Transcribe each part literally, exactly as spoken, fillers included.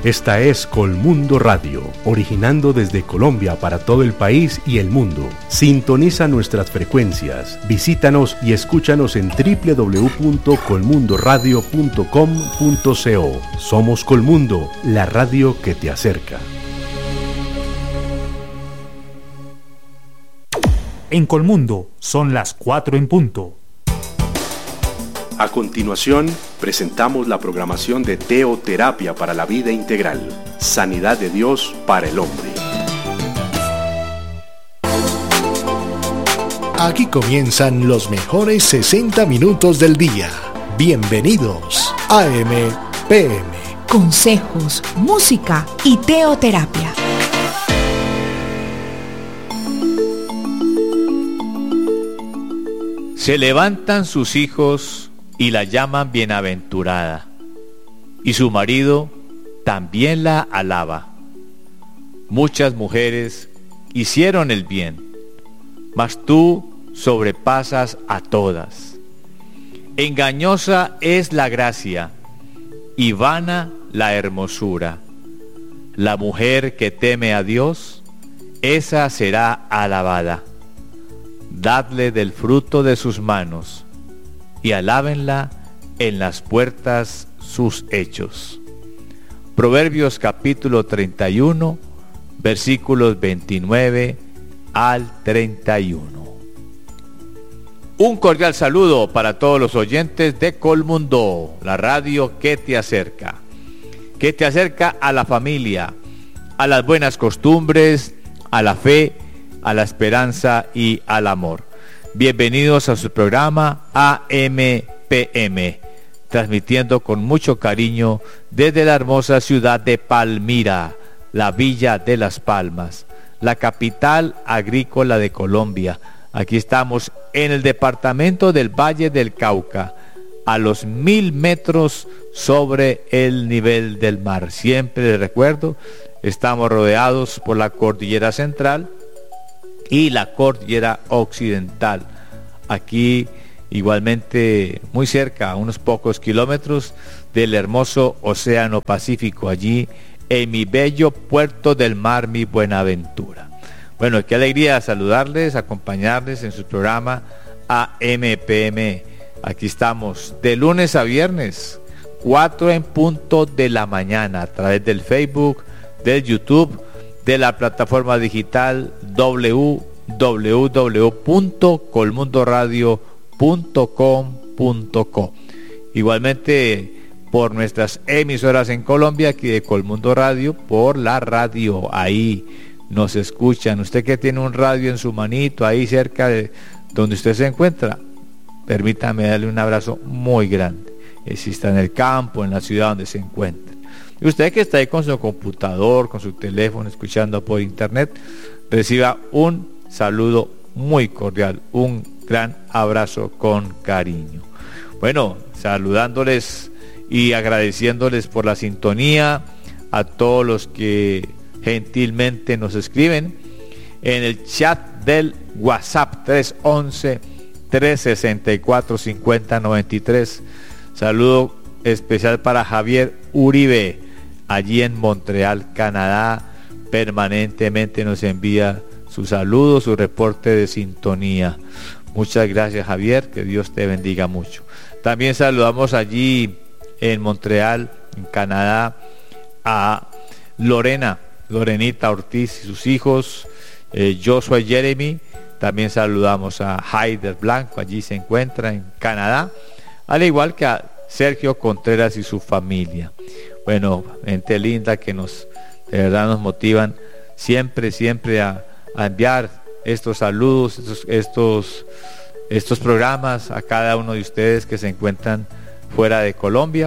Esta es Colmundo Radio, originando desde Colombia para todo el país y el mundo. Sintoniza nuestras frecuencias, visítanos y escúchanos en doble u doble u doble u punto colmundoradio punto com punto co. Somos Colmundo, la radio que te acerca. En Colmundo son las cuatro en punto. A continuación, presentamos la programación de Teoterapia para la Vida Integral, Sanidad de Dios para el Hombre. Aquí comienzan los mejores sesenta minutos del día. Bienvenidos a M P M. Consejos, música y teoterapia. Se levantan sus hijos y la llaman bienaventurada, y su marido también la alaba. Muchas mujeres hicieron el bien, mas tú sobrepasas a todas. Engañosa es la gracia y vana la hermosura. La mujer que teme a Dios, esa será alabada. Dadle del fruto de sus manos y alábenla en las puertas sus hechos. Proverbios capítulo treinta y uno, versículos veintinueve al treinta y uno. Un cordial saludo para todos los oyentes de Colmundo, la radio que te acerca, que te acerca a la familia, a las buenas costumbres, a la fe, a la esperanza y al amor. Bienvenidos a su programa A M P M, transmitiendo con mucho cariño desde la hermosa ciudad de Palmira, la Villa de Las Palmas, la capital agrícola de Colombia. Aquí estamos en el departamento del Valle del Cauca, a los mil metros sobre el nivel del mar. Siempre les recuerdo, estamos rodeados por la cordillera central y la cordillera occidental. Aquí igualmente muy cerca, a unos pocos kilómetros del hermoso océano Pacífico, allí en mi bello puerto del mar, mi Buenaventura. Bueno, qué alegría saludarles, acompañarles en su programa A M P M. Aquí estamos de lunes a viernes, cuatro en punto de la mañana, a través del Facebook, del YouTube, de la plataforma digital doble u doble u doble u punto colmundoradio punto com punto co. Igualmente por nuestras emisoras en Colombia, aquí de Colmundo Radio, por la radio, ahí nos escuchan. Usted que tiene un radio en su manito, ahí cerca de donde usted se encuentra, permítame darle un abrazo muy grande. Si está en el campo, en la ciudad donde se encuentra. Y usted que está ahí con su computador, con su teléfono, escuchando por internet, reciba un saludo muy cordial, un gran abrazo con cariño. Bueno, saludándoles y agradeciéndoles por la sintonía a todos los que gentilmente nos escriben en el chat del WhatsApp tres once, tres sesenta y cuatro, cincuenta noventa y tres. Saludo especial para Javier Uribe, allí en Montreal, Canadá. Permanentemente nos envía su saludo, su reporte de sintonía. Muchas gracias, Javier, que Dios te bendiga mucho. También saludamos allí en Montreal, en Canadá, a Lorena, Lorenita Ortiz y sus hijos, eh, Joshua y Jeremy. También saludamos a Haider Blanco, allí se encuentra en Canadá, al igual que a Sergio Contreras y su familia. Bueno, gente linda que nos, de verdad nos motivan siempre, siempre a a enviar estos saludos, estos, estos, estos programas a cada uno de ustedes que se encuentran fuera de Colombia.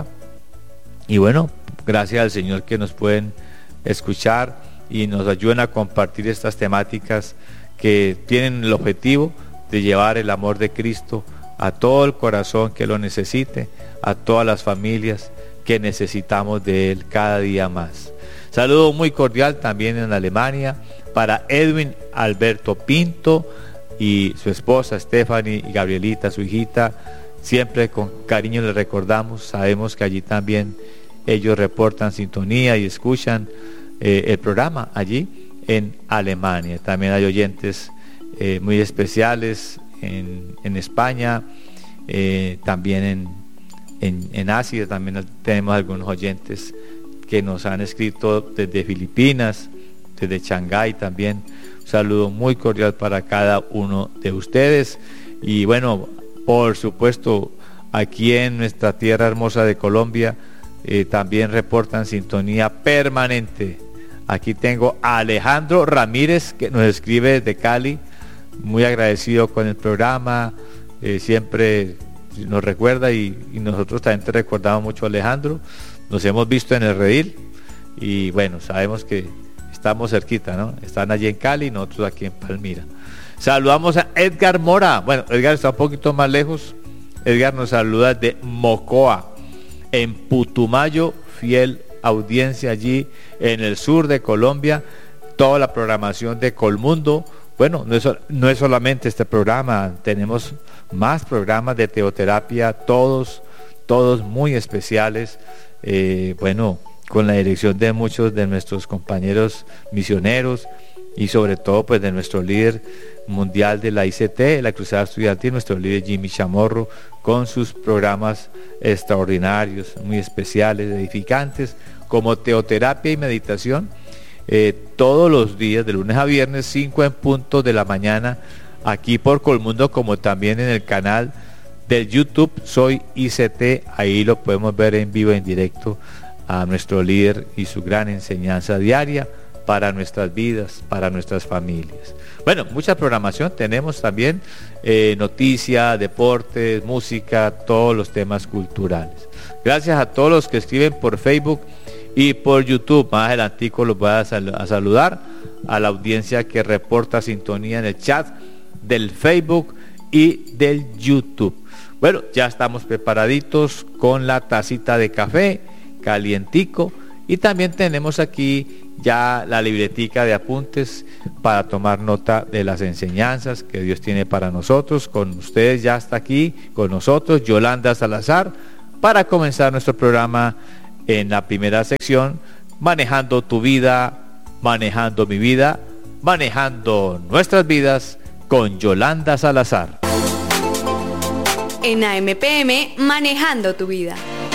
Y bueno, gracias al Señor que nos pueden escuchar y nos ayudan a compartir estas temáticas que tienen el objetivo de llevar el amor de Cristo a todo el corazón que lo necesite, a todas las familias que necesitamos de Él cada día más. Saludo muy cordial también en Alemania para Edwin Alberto Pinto y su esposa Stephanie y Gabrielita, su hijita. Siempre con cariño les recordamos, sabemos que allí también ellos reportan sintonía y escuchan eh, el programa allí en Alemania. También hay oyentes eh, muy especiales en, en España, eh, también en, en, en Asia. También tenemos algunos oyentes que nos han escrito desde Filipinas, desde Shanghái también. Un saludo muy cordial para cada uno de ustedes. Y bueno, por supuesto, aquí en nuestra tierra hermosa de Colombia eh, también reportan sintonía permanente. Aquí tengo a Alejandro Ramírez, que nos escribe desde Cali, muy agradecido con el programa, eh, siempre nos recuerda y, y nosotros también te recordamos mucho, Alejandro. Nos hemos visto en el redil y bueno, sabemos que estamos cerquita, ¿no? Están allí en Cali y nosotros aquí en Palmira. Saludamos a Edgar Mora. Bueno, Edgar está un poquito más lejos. Edgar nos saluda de Mocoa, en Putumayo, fiel audiencia allí en el sur de Colombia. Toda la programación de Colmundo. Bueno, no es, no es solamente este programa, tenemos más programas de teoterapia, todos, todos muy especiales. Eh, bueno, con la dirección de muchos de nuestros compañeros misioneros y sobre todo pues de nuestro líder mundial de la I C T, la Cruzada Estudiantil, nuestro líder Jimmy Chamorro, con sus programas extraordinarios, muy especiales, edificantes, como teoterapia y meditación, eh, todos los días, de lunes a viernes, cinco en punto de la mañana, aquí por Colmundo, como también en el canal del YouTube Soy I C T. Ahí lo podemos ver en vivo, en directo, a nuestro líder y su gran enseñanza diaria para nuestras vidas, para nuestras familias. Bueno, mucha programación tenemos también, eh, noticias, deportes, música, todos los temas culturales. Gracias a todos los que escriben por Facebook y por YouTube. Más adelantico los voy a, sal- a saludar a la audiencia que reporta sintonía en el chat del Facebook y del YouTube. Bueno, ya estamos preparaditos con la tacita de café calientico y también tenemos aquí ya la libretica de apuntes para tomar nota de las enseñanzas que Dios tiene para nosotros. Con ustedes ya está aquí con nosotros Yolanda Salazar para comenzar nuestro programa en la primera sección, manejando tu vida, manejando mi vida, manejando nuestras vidas con Yolanda Salazar. En A M P M, manejando tu vida.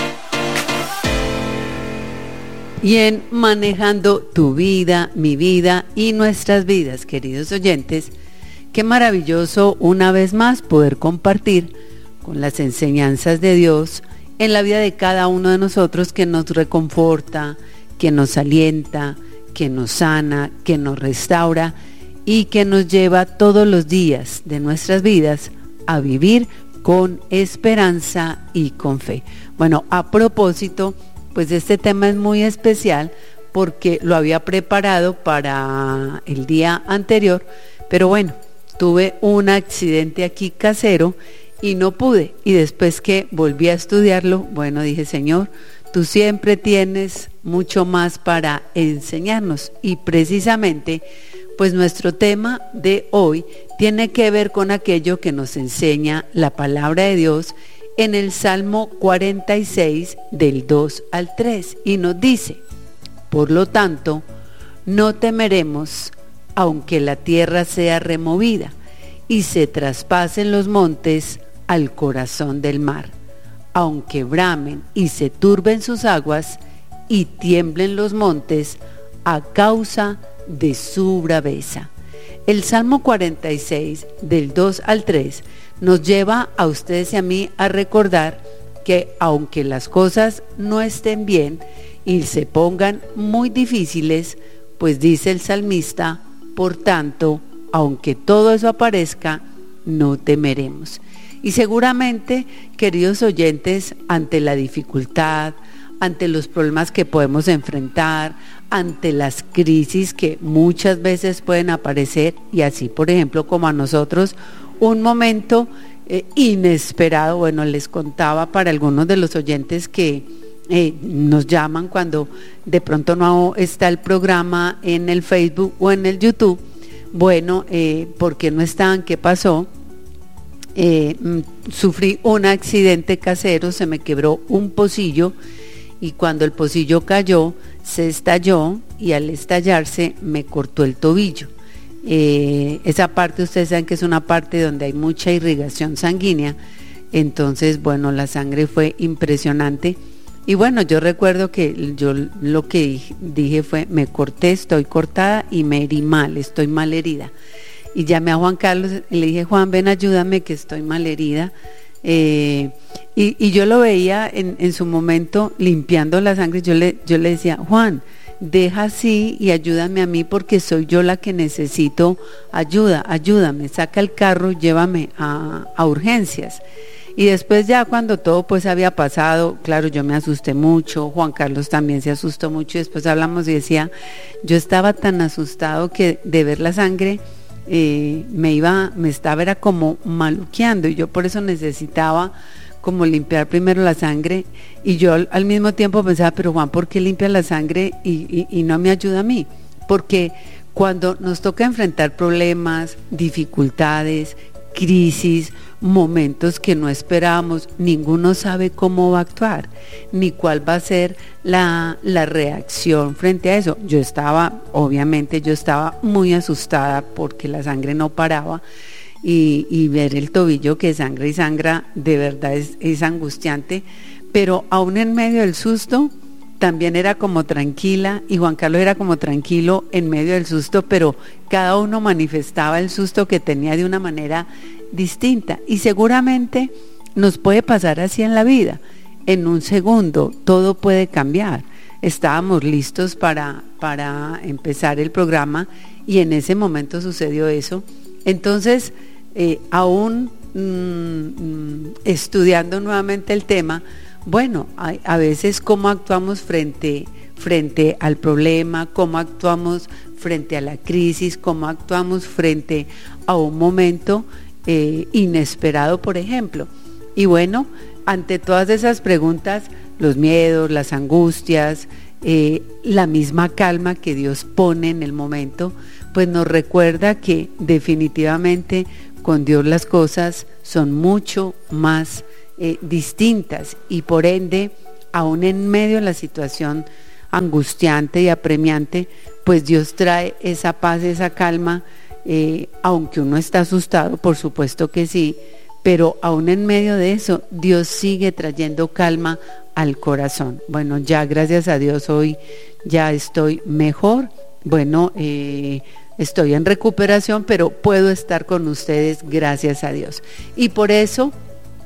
Y en Manejando tu vida, mi vida y nuestras vidas, queridos oyentes, qué maravilloso una vez más poder compartir con las enseñanzas de Dios en la vida de cada uno de nosotros, que nos reconforta, que nos alienta, que nos sana, que nos restaura y que nos lleva todos los días de nuestras vidas a vivir con esperanza y con fe. Bueno, a propósito, pues este tema es muy especial porque lo había preparado para el día anterior, pero bueno, tuve un accidente aquí casero y no pude. Y después que volví a estudiarlo, bueno, dije, Señor, tú siempre tienes mucho más para enseñarnos. Y precisamente, pues nuestro tema de hoy tiene que ver con aquello que nos enseña la palabra de Dios en el Salmo cuarenta y seis, del dos al tres, y nos dice: por lo tanto, no temeremos, aunque la tierra sea removida y se traspasen los montes al corazón del mar, aunque bramen y se turben sus aguas y tiemblen los montes a causa de su braveza. El Salmo cuarenta y seis, del dos al tres, nos lleva a ustedes y a mí a recordar que aunque las cosas no estén bien y se pongan muy difíciles, pues dice el salmista, por tanto, aunque todo eso aparezca, no temeremos. Y seguramente, queridos oyentes, ante la dificultad, ante los problemas que podemos enfrentar, ante las crisis que muchas veces pueden aparecer, y así, por ejemplo, como a nosotros, un momento eh, inesperado. Bueno, les contaba para algunos de los oyentes que eh, nos llaman cuando de pronto no está el programa en el Facebook o en el YouTube. Bueno, eh, ¿por qué no están? ¿Qué pasó? Eh, sufrí un accidente casero, se me quebró un pocillo y cuando el pocillo cayó, se estalló y al estallarse me cortó el tobillo. Eh, esa parte ustedes saben que es una parte donde hay mucha irrigación sanguínea, entonces bueno, la sangre fue impresionante y bueno, yo recuerdo que yo lo que dije, dije fue me corté, estoy cortada y me herí mal, estoy mal herida, y llamé a Juan Carlos y le dije, Juan, ven, ayúdame que estoy mal herida. Eh, y, y yo lo veía en, en su momento limpiando la sangre. Yo le, yo le decía, Juan, deja así y ayúdame a mí porque soy yo la que necesito ayuda, ayúdame, saca el carro, llévame a, a urgencias. Y después ya cuando todo pues había pasado, claro, yo me asusté mucho, Juan Carlos también se asustó mucho, y después hablamos y decía, yo estaba tan asustado que de ver la sangre eh, me iba, me estaba era como maluqueando, y yo por eso necesitaba como limpiar primero la sangre, y yo al, al mismo tiempo pensaba, pero Juan, ¿por qué limpia la sangre y, y, y no me ayuda a mí? Porque cuando nos toca enfrentar problemas, dificultades, crisis, momentos que no esperábamos, ninguno sabe cómo va a actuar, ni cuál va a ser la, la reacción frente a eso. Yo estaba, obviamente yo estaba muy asustada porque la sangre no paraba, y, y ver el tobillo que sangra y sangra, de verdad es, es angustiante, pero aún en medio del susto, también era como tranquila, y Juan Carlos era como tranquilo en medio del susto, pero cada uno manifestaba el susto que tenía de una manera distinta, y seguramente nos puede pasar así en la vida. En un segundo todo puede cambiar. Estábamos listos para, para empezar el programa y en ese momento sucedió eso. Entonces, eh, aún mmm, estudiando nuevamente el tema, bueno, a, a veces cómo actuamos frente, frente al problema, cómo actuamos frente a la crisis, cómo actuamos frente a un momento eh, inesperado, por ejemplo. Y bueno, ante todas esas preguntas, los miedos, las angustias, eh, la misma calma que Dios pone en el momento, pues nos recuerda que definitivamente con Dios las cosas son mucho más Eh, distintas, y por ende, aún en medio de la situación angustiante y apremiante, pues Dios trae esa paz, esa calma, eh, aunque uno está asustado, por supuesto que sí, pero aún en medio de eso, Dios sigue trayendo calma al corazón. Bueno, ya gracias a Dios hoy ya estoy mejor, bueno, eh, estoy en recuperación, pero puedo estar con ustedes gracias a Dios. Y por eso,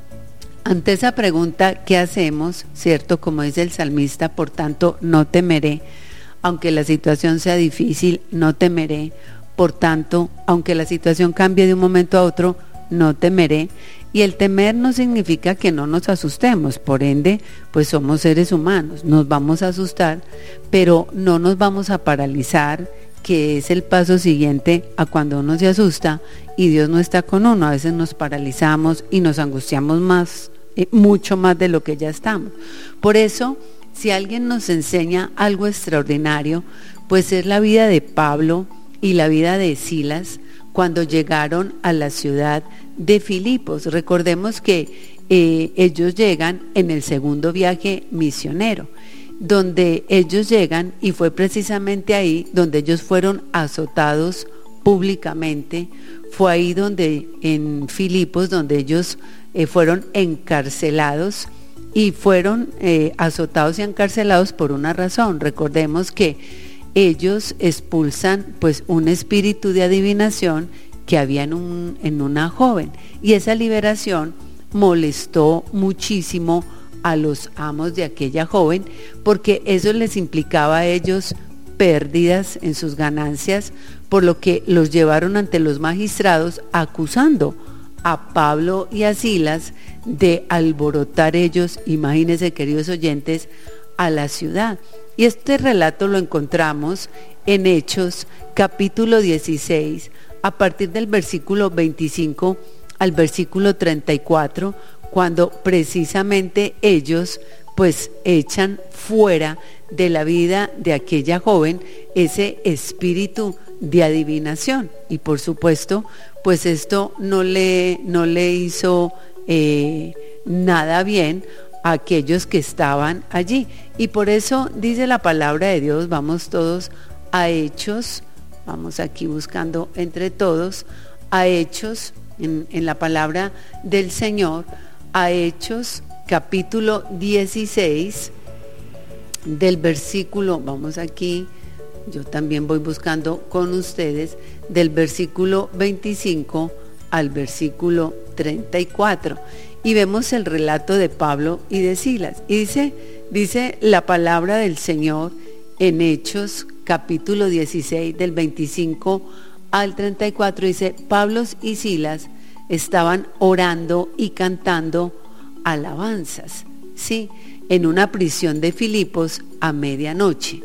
ante esa pregunta, ¿qué hacemos? ¿Cierto? Como dice el salmista, por tanto, no temeré, aunque la situación sea difícil, no temeré. Por tanto, aunque la situación cambie de un momento a otro, no temeré. Y el temer no significa que no nos asustemos, por ende, pues somos seres humanos, nos vamos a asustar, pero no nos vamos a paralizar, que es el paso siguiente a cuando uno se asusta y Dios no está con uno. A veces nos paralizamos y nos angustiamos más, eh, mucho más de lo que ya estamos. Por eso, si alguien nos enseña algo extraordinario, pues es la vida de Pablo y la vida de Silas cuando llegaron a la ciudad de Filipos. Recordemos que eh, ellos llegan en el segundo viaje misionero, donde ellos llegan, y fue precisamente ahí donde ellos fueron azotados públicamente. Fue ahí donde, en Filipos, donde ellos eh, fueron encarcelados, y fueron eh, azotados y encarcelados por una razón. Recordemos que ellos expulsan pues un espíritu de adivinación que había en, un, en una joven, y esa liberación molestó muchísimo a los amos de aquella joven, porque eso les implicaba a ellos pérdidas en sus ganancias, por lo que los llevaron ante los magistrados acusando a Pablo y a Silas de alborotar ellos, imagínense, queridos oyentes, a la ciudad. Y este relato lo encontramos en Hechos capítulo dieciséis, a partir del versículo veinticinco al versículo treinta y cuatro, cuando precisamente ellos pues echan fuera de la vida de aquella joven ese espíritu de adivinación. Y por supuesto, pues esto no le, no le hizo eh, nada bien a aquellos que estaban allí. Y por eso dice la palabra de Dios, vamos todos a Hechos, vamos aquí buscando entre todos, a Hechos, en, en la palabra del Señor, a Hechos capítulo dieciséis, del versículo, vamos aquí, yo también voy buscando con ustedes, del versículo veinticinco al versículo treinta y cuatro, y vemos el relato de Pablo y de Silas. Y dice, dice la palabra del Señor en Hechos capítulo dieciséis, del veinticinco al treinta y cuatro, dice: Pablo y Silas estaban orando y cantando alabanzas, sí, en una prisión de Filipos a medianoche.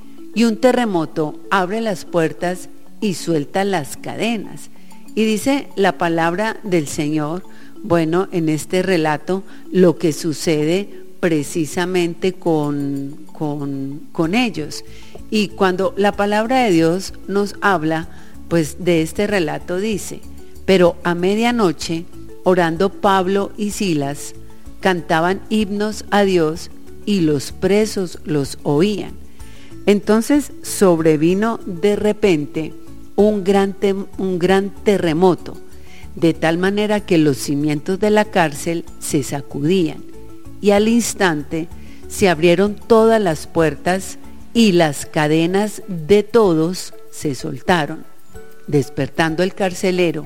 Y un terremoto abre las puertas y suelta las cadenas. Y dice la palabra del Señor, bueno, en este relato, lo que sucede precisamente con, con, con ellos. Y cuando la palabra de Dios nos habla, pues de este relato dice: pero a medianoche, orando Pablo y Silas, cantaban himnos a Dios y los presos los oían. Entonces sobrevino de repente un gran, te- un gran terremoto, de tal manera que los cimientos de la cárcel se sacudían, y al instante se abrieron todas las puertas y las cadenas de todos se soltaron. Despertando el carcelero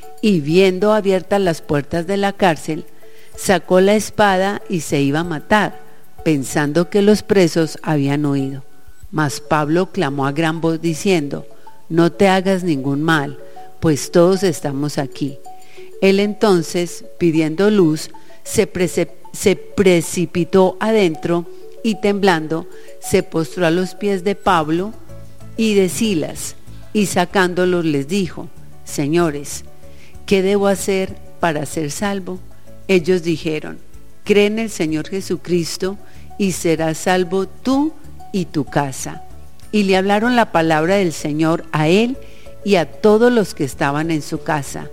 y viendo abiertas las puertas de la cárcel, sacó la espada y se iba a matar, pensando que los presos habían huido. Mas Pablo clamó a gran voz diciendo: no te hagas ningún mal, pues todos estamos aquí. Él entonces, pidiendo luz, se, prece- se precipitó adentro y temblando, se postró a los pies de Pablo y de Silas, y sacándolos les dijo: señores, ¿qué debo hacer para ser salvo? Ellos dijeron: cree en el Señor Jesucristo y serás salvo tú y tu casa. Y le hablaron la palabra del Señor a él y a todos los que estaban en su casa.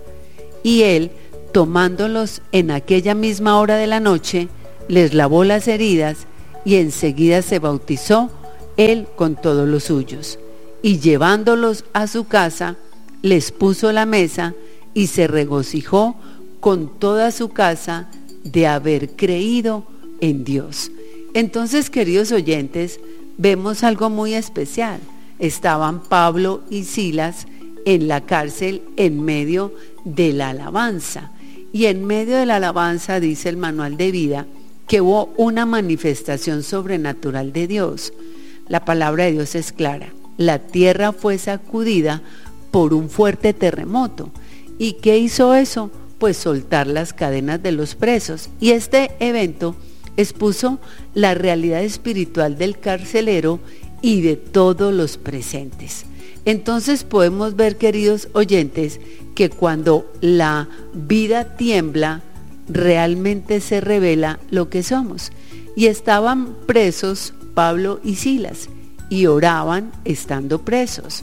Y él, tomándolos en aquella misma hora de la noche, les lavó las heridas y enseguida se bautizó él con todos los suyos. Y llevándolos a su casa, les puso la mesa y se regocijó con toda su casa de haber creído en Dios. Entonces, queridos oyentes, vemos algo muy especial. Estaban Pablo y Silas en la cárcel en medio de la alabanza. Y en medio de la alabanza, dice el manual de vida, que hubo una manifestación sobrenatural de Dios. La palabra de Dios es clara. La tierra fue sacudida por un fuerte terremoto. ¿Y qué hizo eso? Pues soltar las cadenas de los presos. Y este evento expuso la realidad espiritual del carcelero y de todos los presentes. Entonces podemos ver, queridos oyentes, que cuando la vida tiembla, realmente se revela lo que somos. Y estaban presos Pablo y Silas, y oraban estando presos,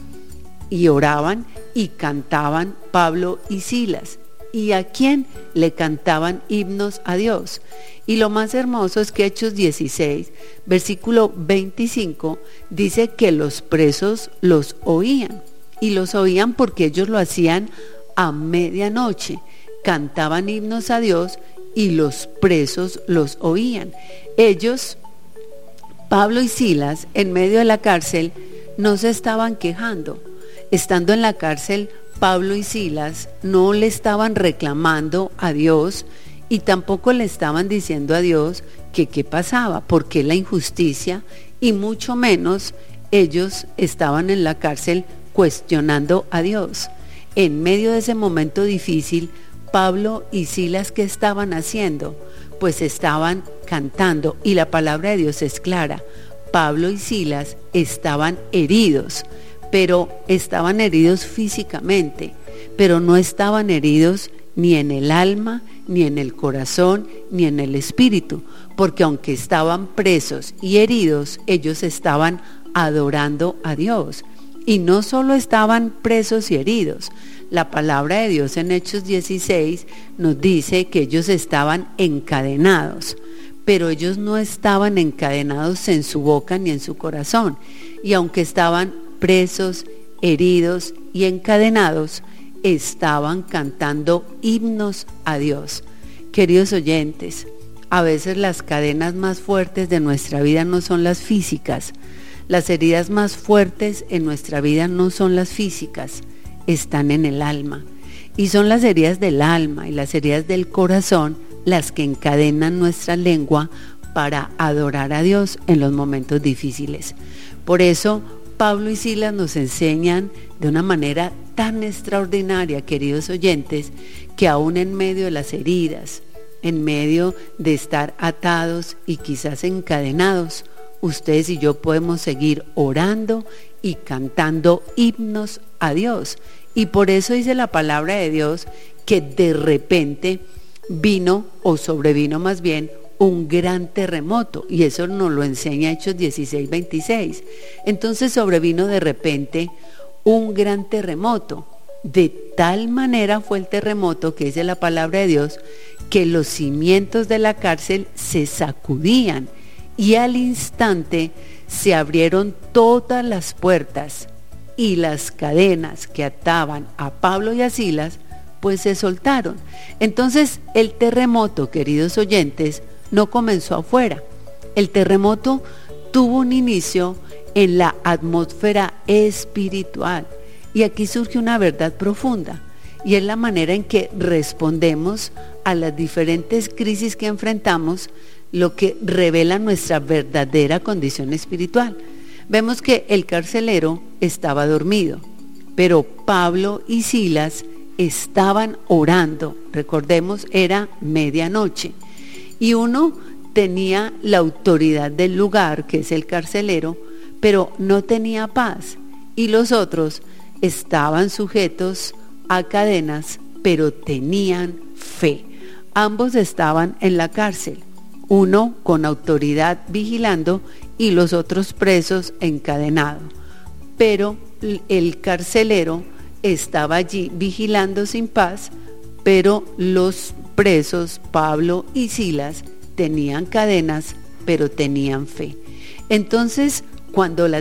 y oraban y cantaban Pablo y Silas. ¿Y a quién le cantaban himnos a Dios? Y lo más hermoso es que Hechos dieciséis, versículo veinticinco, dice que los presos los oían. Y los oían porque ellos lo hacían a medianoche. Cantaban himnos a Dios y los presos los oían. Ellos, Pablo y Silas, en medio de la cárcel, no se estaban quejando. Estando en la cárcel, Pablo y Silas no le estaban reclamando a Dios y tampoco le estaban diciendo a Dios que qué pasaba, por qué la injusticia, y mucho menos ellos estaban en la cárcel cuestionando a Dios. En medio de ese momento difícil, Pablo y Silas, ¿qué estaban haciendo? Pues estaban cantando, y la palabra de Dios es clara. Pablo y Silas estaban heridos, pero estaban heridos físicamente, pero no estaban heridos ni en el alma, ni en el corazón, ni en el espíritu, porque aunque estaban presos y heridos, ellos estaban adorando a Dios. Y no solo estaban presos y heridos, la palabra de Dios en Hechos dieciséis nos dice que ellos estaban encadenados, pero ellos no estaban encadenados en su boca ni en su corazón. Y aunque estaban presos, heridos y encadenados, estaban cantando himnos a Dios. Queridos oyentes, a veces las cadenas más fuertes de nuestra vida no son las físicas. Las heridas más fuertes en nuestra vida no son las físicas, están en el alma. Y son las heridas del alma y las heridas del corazón las que encadenan nuestra lengua para adorar a Dios en los momentos difíciles. Por eso Pablo y Silas nos enseñan de una manera tan extraordinaria, queridos oyentes, que aún en medio de las heridas, en medio de estar atados y quizás encadenados, ustedes y yo podemos seguir orando y cantando himnos a Dios. Y por eso dice la palabra de Dios que de repente vino, o sobrevino más bien, un gran terremoto, y eso nos lo enseña Hechos dieciséis, veintiséis. Entonces sobrevino de repente un gran terremoto. De tal manera fue el terremoto, que dice la palabra de Dios, que los cimientos de la cárcel se sacudían y al instante se abrieron todas las puertas y las cadenas que ataban a Pablo y a Silas pues se soltaron. Entonces el terremoto, queridos oyentes, no comenzó afuera. El terremoto tuvo un inicio en la atmósfera espiritual. Y aquí surge una verdad profunda, y es la manera en que respondemos a las diferentes crisis que enfrentamos, lo que revela nuestra verdadera condición espiritual. Vemos que el carcelero estaba dormido, pero Pablo y Silas estaban orando. Recordemos, era medianoche, y uno tenía la autoridad del lugar, que es el carcelero, pero no tenía paz, y los otros estaban sujetos a cadenas, pero tenían fe. Ambos estaban en la cárcel, uno con autoridad vigilando y los otros presos encadenados. Pero el carcelero estaba allí vigilando sin paz, pero los presos, Pablo y Silas, tenían cadenas, pero tenían fe. Entonces, cuando la